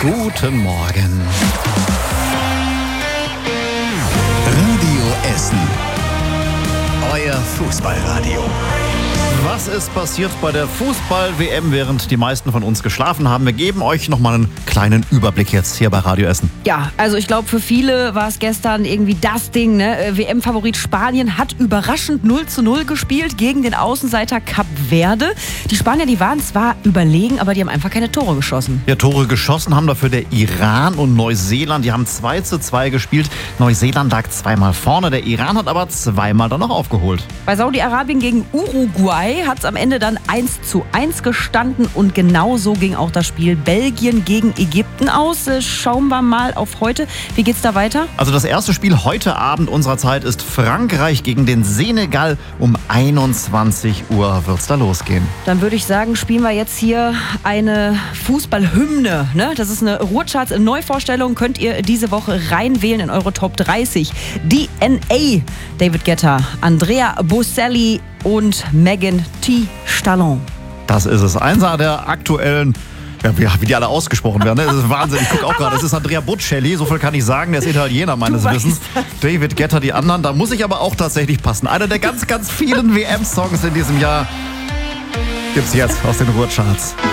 Guten Morgen. Radio Essen. Euer Fußballradio. Was ist passiert bei der Fußball-WM, während die meisten von uns geschlafen haben? Wir geben euch nochmal einen kleinen Überblick jetzt hier bei Radio Essen. Ja, also ich glaube, für viele war es gestern irgendwie das Ding, ne? WM-Favorit Spanien hat überraschend 0:0 gespielt gegen den Außenseiter Kap Verde. Die Spanier, die waren zwar überlegen, aber die haben einfach keine Tore geschossen. Ja, Tore geschossen haben dafür der Iran und Neuseeland. Die haben 2:2 gespielt. Neuseeland lag zweimal vorne. Der Iran hat aber zweimal dann noch aufgeholt. Bei Saudi-Arabien gegen Uruguay hat es am Ende dann 1:1 gestanden und genauso ging auch das Spiel Belgien gegen Ägypten aus. Schauen wir mal auf heute. Wie geht's da weiter? Also das erste Spiel heute Abend unserer Zeit ist Frankreich gegen den Senegal. Um 21 Uhr wird's da losgehen. Dann würde ich sagen, spielen wir jetzt hier eine Fußballhymne. Ne? Das ist eine Ruhrcharts-Neuvorstellung. Könnt ihr diese Woche reinwählen in eure Top 30. DNA, David Guetta, Andrea Bocelli und Megan Thee Stallion. Das ist es. Einer der aktuellen, ja, wie die alle ausgesprochen werden. Ne? Das ist Wahnsinn. Ich gucke auch gerade. Es ist Andrea Bocelli. So viel kann ich sagen. Der ist Italiener meines Wissens. David Guetta, die anderen. Da muss ich aber auch tatsächlich passen. Einer der ganz, ganz vielen WM-Songs in diesem Jahr gibt's jetzt aus den Ruhrcharts.